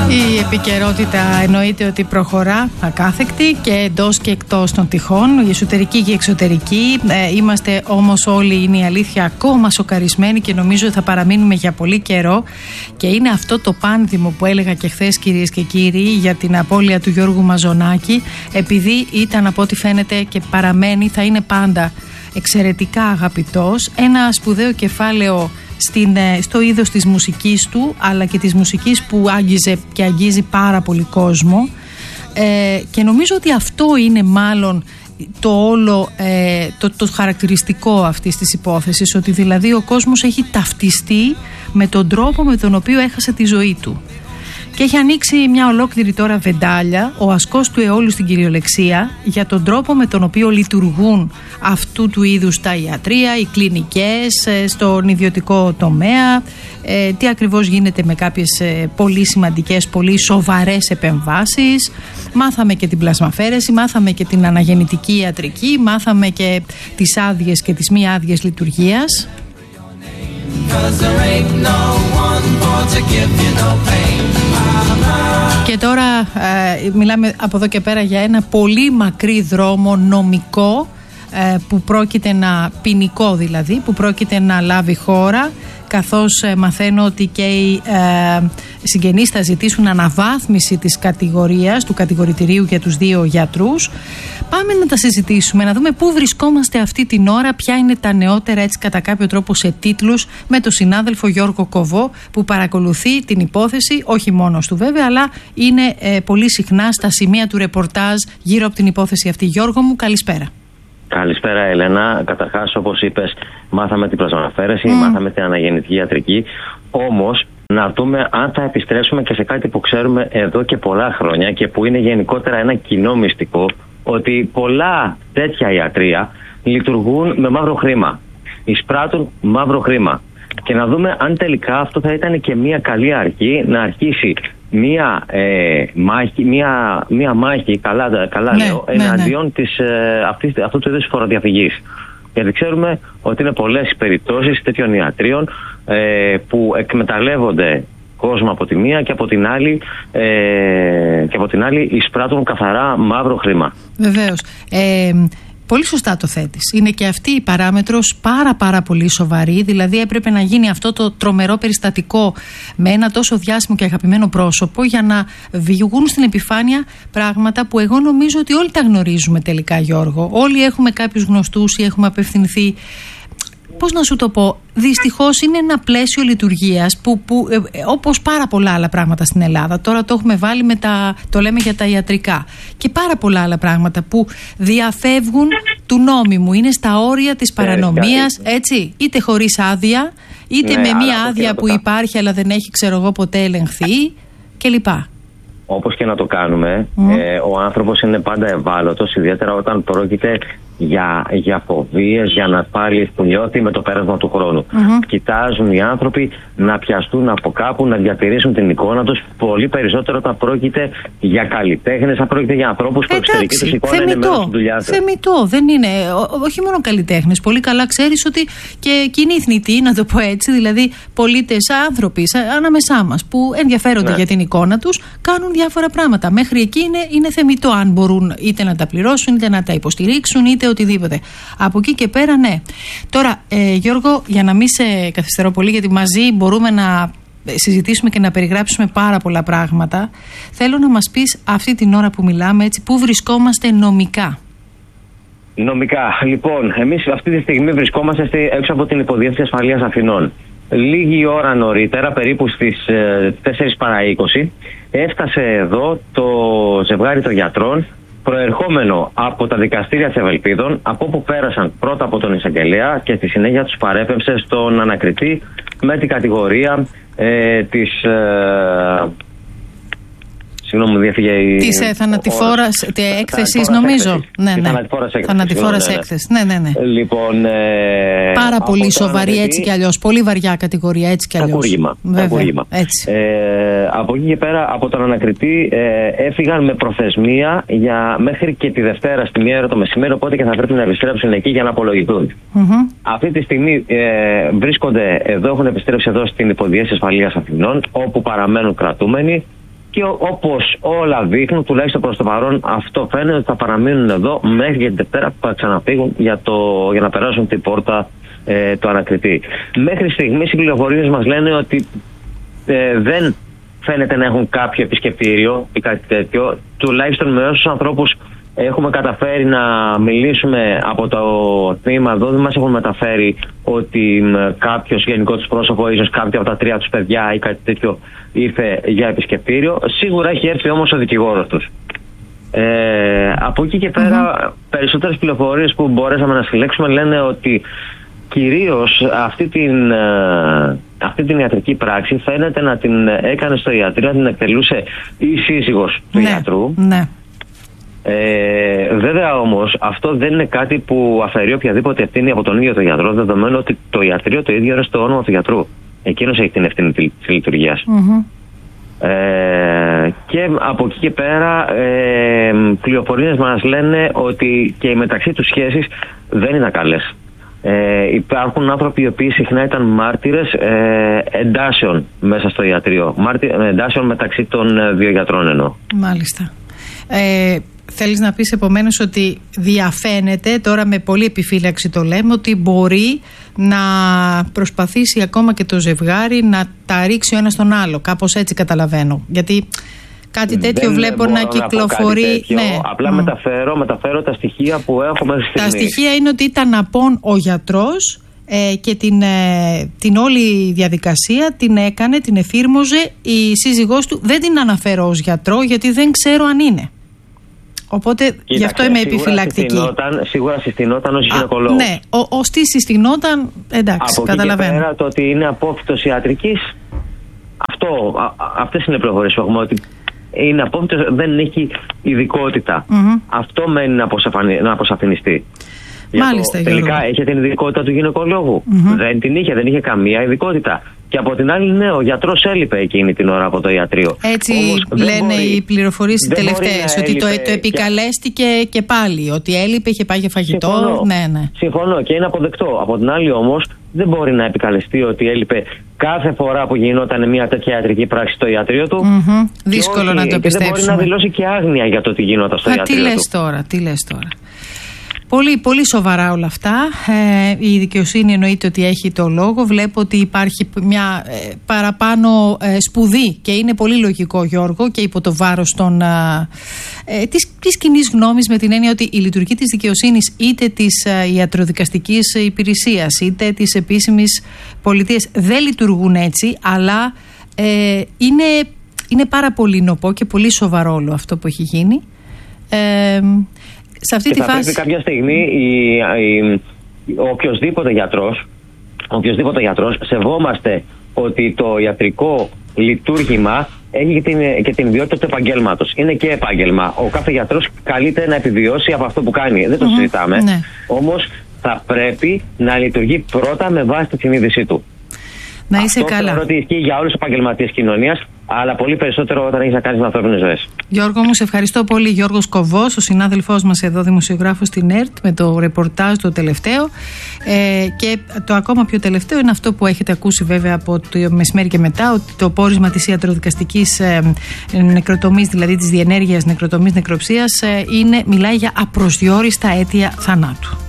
Η επικαιρότητα εννοείται ότι προχωρά ακάθεκτη και εντός και εκτός των τυχών, η εσωτερική και η εξωτερική. Είμαστε όμως όλοι, είναι η αλήθεια, ακόμα σοκαρισμένοι και νομίζω θα παραμείνουμε για πολύ καιρό. Και είναι αυτό το πάνδημο που έλεγα και χθες, κυρίες και κύριοι, για την απώλεια του Γιώργου Μαζονάκη, επειδή ήταν, από ό,τι φαίνεται και παραμένει, θα είναι πάντα εξαιρετικά αγαπητός, ένα σπουδαίο κεφάλαιο στο είδος της μουσικής του, αλλά και της μουσικής που άγγιζε και αγγίζει πάρα πολύ κόσμο, και νομίζω ότι αυτό είναι μάλλον το όλο το χαρακτηριστικό αυτής της υπόθεσης, ότι δηλαδή ο κόσμος έχει ταυτιστεί με τον τρόπο με τον οποίο έχασε τη ζωή του. Και έχει ανοίξει μια ολόκληρη τώρα βεντάλια, ο ασκός του αιώλου στην κυριολεξία, για τον τρόπο με τον οποίο λειτουργούν αυτού του είδους τα ιατρεία, οι κλινικές, στον ιδιωτικό τομέα, τι ακριβώς γίνεται με κάποιες πολύ σημαντικές, πολύ σοβαρές επεμβάσεις. Μάθαμε και την πλασμαφέρεση, μάθαμε και την αναγεννητική ιατρική, μάθαμε και τις άδειες και τις μη άδειες λειτουργίας. Και τώρα μιλάμε από εδώ και πέρα για ένα πολύ μακρύ δρόμο νομικό, που πρόκειται ποινικό δηλαδή, που πρόκειται να λάβει χώρα, καθώς μαθαίνω ότι και οι συγγενείς θα ζητήσουν αναβάθμιση της κατηγορίας, του κατηγορητηρίου για τους δύο γιατρούς. Πάμε να τα συζητήσουμε, να δούμε πού βρισκόμαστε αυτή την ώρα, ποια είναι τα νεότερα, έτσι κατά κάποιο τρόπο σε τίτλους, με τον συνάδελφο Γιώργο Κοβό, που παρακολουθεί την υπόθεση, όχι μόνος του βέβαια, αλλά είναι πολύ συχνά στα σημεία του ρεπορτάζ γύρω από την υπόθεση αυτή. Γιώργο μου, καλησπέρα. Καλησπέρα, Έλενα. Καταρχάς, όπως είπες, μάθαμε την πλασμαφέρεση, μάθαμε την αναγεννητική ιατρική. Όμως, να δούμε αν θα επιστρέψουμε και σε κάτι που ξέρουμε εδώ και πολλά χρόνια και που είναι γενικότερα ένα κοινό μυστικό, ότι πολλά τέτοια ιατρεία λειτουργούν με μαύρο χρήμα. Εισπράττουν μαύρο χρήμα. Και να δούμε αν τελικά αυτό θα ήταν και μια καλή αρχή να αρχίσει μία μάχη, καλά λέω, εναντίον αυτού του είδους φοροδιαφυγής. Γιατί ξέρουμε ότι είναι πολλές περιπτώσεις τέτοιων ιατρίων που εκμεταλλεύονται κόσμο από τη μία και από την άλλη εισπράττουν καθαρά μαύρο χρήμα. Βεβαίως. Πολύ σωστά το θέτεις. Είναι και αυτή η παράμετρος πάρα πολύ σοβαρή. Δηλαδή έπρεπε να γίνει αυτό το τρομερό περιστατικό με ένα τόσο διάσημο και αγαπημένο πρόσωπο, για να βγουν στην επιφάνεια πράγματα που εγώ νομίζω ότι όλοι τα γνωρίζουμε τελικά, Γιώργο. Όλοι έχουμε κάποιους γνωστούς ή έχουμε απευθυνθεί. Πώς να σου το πω, δυστυχώς είναι ένα πλαίσιο λειτουργίας που όπως πάρα πολλά άλλα πράγματα στην Ελλάδα, τώρα το έχουμε βάλει το λέμε για τα ιατρικά, και πάρα πολλά άλλα πράγματα που διαφεύγουν του νόμιμου, είναι στα όρια της παρανομίας, έτσι, είτε χωρίς άδεια, είτε με μία άδεια που υπάρχει αλλά δεν έχει, ξέρω εγώ, ποτέ ελεγχθεί κλπ. Όπως και να το κάνουμε, ο άνθρωπος είναι πάντα ευάλωτος, ιδιαίτερα όταν πρόκειται για φοβίες, για ανασφάλειες που νιώθει με το πέρασμα του χρόνου. Κοιτάζουν οι άνθρωποι να πιαστούν από κάπου, να διατηρήσουν την εικόνα τους, πολύ περισσότερο όταν πρόκειται για καλλιτέχνες, αν πρόκειται για ανθρώπους που εξωτερική τους εικόνα είναι μέρος της δουλειάς τους. Θεμιτό, δεν είναι, όχι μόνο καλλιτέχνες. Πολύ καλά ξέρεις ότι και κοινοί θνητοί, να το πω έτσι, δηλαδή πολίτες, άνθρωποι ανάμεσά μας που ενδιαφέρονται για την εικόνα τους, κάνουν διάφορα πράγματα. Μέχρι εκεί είναι θεμιτό, αν μπορούν είτε να τα πληρώσουν, είτε να τα υποστηρίξουν, είτε οτιδήποτε. Από εκεί και πέρα, ναι. Τώρα, Γιώργο, για να μην σε καθυστερώ πολύ, γιατί μαζί μπορούμε να συζητήσουμε και να περιγράψουμε πάρα πολλά πράγματα, θέλω να μας πεις αυτή την ώρα που μιλάμε, έτσι, πού βρισκόμαστε νομικά. Νομικά. Λοιπόν, εμείς αυτή τη στιγμή βρισκόμαστε έξω από την Υποδιεύθυνση Ασφαλείας Αθηνών. Λίγη ώρα νωρίτερα, περίπου στις 4 παρά 20, έφτασε εδώ το ζευγάρι των γιατρών, προερχόμενο από τα δικαστήρια της Ευελπίδων, από όπου πέρασαν πρώτα από τον εισαγγελέα και στη συνέχεια τους παρέπεμψε στον ανακριτή με την κατηγορία της... Συγγνώμη, μου διέφυγε η... Της θανατηφόρας έκθεσης, νομίζω. Ναι. Θανατηφόρας έκθεση. Ναι. Λοιπόν, πάρα πολύ σοβαρή, έτσι κι αλλιώς. Πολύ βαριά κατηγορία, έτσι κι αλλιώς. Κακούργημα. Από εκεί και πέρα, από τον ανακριτή, έφυγαν με προθεσμία μέχρι και τη Δευτέρα στη 1 το μεσημέρι, οπότε και θα πρέπει να επιστρέψουν εκεί για να απολογηθούν. Αυτή τη στιγμή βρίσκονται εδώ, έχουν επιστρέψει εδώ στην Υποδιεύθυνση Ασφαλείας Αθηνών, όπου παραμένουν κρατούμενοι. και όπως όλα δείχνουν, τουλάχιστον προς το παρόν, αυτό φαίνεται ότι θα παραμείνουν εδώ μέχρι και την Δευτέρα που θα ξαναφύγουν για να περάσουν την πόρτα του ανακριτή. Μέχρι στιγμής οι πληροφορίες μας λένε ότι δεν φαίνεται να έχουν κάποιο επισκεπτήριο ή κάτι τέτοιο. Τουλάχιστον με όσους ανθρώπους έχουμε καταφέρει να μιλήσουμε από το τμήμα εδώ, δεν μας έχουν μεταφέρει ότι κάποιος γενικό τους πρόσωπο, ίσως κάποιο από τα 3 τους παιδιά ή κάτι τέτοιο, ήρθε για επισκεπτήριο. Σίγουρα έχει έρθει όμως ο δικηγόρος τους. Από εκεί και πέρα, περισσότερες πληροφορίες που μπορέσαμε να συλλέξουμε λένε ότι κυρίως αυτή την ιατρική πράξη φαίνεται να την έκανε στο ιατρείο, να την εκτελούσε η σύζυγος του ιατρού. Ναι. Βέβαια όμως αυτό δεν είναι κάτι που αφαιρεί οποιαδήποτε ευθύνη από τον ίδιο τον γιατρό, δεδομένου ότι το ιατρείο το ίδιο είναι στο όνομα του γιατρού. Εκείνος έχει την ευθύνη της λειτουργίας. Και από εκεί και πέρα πληροφορίες μας λένε ότι και οι μεταξύ τους σχέσεις δεν είναι καλές. Υπάρχουν άνθρωποι οι οποίοι συχνά ήταν μάρτυρες εντάσεων μέσα στο ιατρείο, εντάσεων μεταξύ των δύο γιατρών εννοώ. Μάλιστα. Θέλεις να πεις επομένως ότι διαφαίνεται, τώρα με πολύ επιφύλαξη το λέμε, ότι μπορεί να προσπαθήσει ακόμα και το ζευγάρι να τα ρίξει ο ένας τον άλλο. Κάπως έτσι καταλαβαίνω. Γιατί κάτι τέτοιο βλέπω να κυκλοφορεί. Ναι. Απλά μεταφέρω τα στοιχεία που έχουμε στη στιγμή. Τα στοιχεία είναι ότι ήταν απόν ο γιατρός και την όλη διαδικασία την εφήρμοζε η σύζυγός του. Δεν την αναφέρω ως γιατρό γιατί δεν ξέρω αν είναι. Οπότε γι' αυτό είμαι επιφυλακτική. Σίγουρα συστηνόταν ως γυναικολόγος. Ναι, ως τι συστηνόταν, εντάξει, καταλαβαίνω. Από εκεί και πέρα το ότι είναι απόφυτος ιατρικής, αυτές είναι οι πληροφορίες που έχουμε, ότι είναι απόφυτος, δεν έχει ειδικότητα. Αυτό μένει να αποσαφινιστεί. Μάλιστα, τελικά έχει την ειδικότητα του γυναικολόγου. Δεν την είχε, δεν είχε καμία ειδικότητα. Και από την άλλη, ναι, ο γιατρός έλειπε εκείνη την ώρα από το ιατρείο. Έτσι λένε οι πληροφορίες οι τελευταίες, ότι το επικαλέστηκε και πάλι, ότι έλειπε, είχε πάει για φαγητό. Συμφωνώ. Ναι. Συμφωνώ και είναι αποδεκτό. Από την άλλη όμως, δεν μπορεί να επικαλεστεί ότι έλειπε κάθε φορά που γινόταν μια τέτοια ιατρική πράξη στο ιατρείο του. Δύσκολο να το πιστέψουμε. Και δεν μπορεί να δηλώσει και άγνοια για το τι γινόταν στο ιατρείο του. Τι λες τώρα. Πολύ, πολύ σοβαρά όλα αυτά. Η δικαιοσύνη εννοείται ότι έχει το λόγο. Βλέπω ότι υπάρχει μια παραπάνω σπουδή και είναι πολύ λογικό, Γιώργο, και υπό το βάρος της κοινής γνώμης, με την έννοια ότι η λειτουργία της δικαιοσύνης, είτε της ιατροδικαστικής υπηρεσίας είτε της επίσημης πολιτείας, δεν λειτουργούν έτσι, αλλά είναι πάρα πολύ νοπό και πολύ σοβαρό όλο αυτό που έχει γίνει. Σε αυτή τη φάση πρέπει κάποια στιγμή οποιοσδήποτε γιατρός, σεβόμαστε ότι το ιατρικό λειτουργήμα έχει και την ιδιότητα του επαγγέλματος. Είναι και επάγγελμα. Ο κάθε γιατρός καλείται να επιβιώσει από αυτό που κάνει. Δεν το συζητάμε. Ναι. Όμως θα πρέπει να λειτουργεί πρώτα με βάση τη συνείδησή του. Να είσαι αυτό καλά. Θεωρώ ότι ισχύει για όλους τους επαγγελματίες κοινωνίας, αλλά πολύ περισσότερο όταν έχεις να κάνεις με ανθρώπινες ζωές. Γιώργο μου, σε ευχαριστώ πολύ. Γιώργος Κοβός, ο συνάδελφός μας εδώ, δημοσιογράφος στην ΕΡΤ, με το ρεπορτάζ το τελευταίο. Και το ακόμα πιο τελευταίο είναι αυτό που έχετε ακούσει βέβαια από το μεσημέρι και μετά, ότι το πόρισμα της ιατροδικαστικής νεκροτομής, δηλαδή της διενέργειας νεκροτομής νεκροψίας, μιλάει για απροσδιόριστα αίτια θανάτου.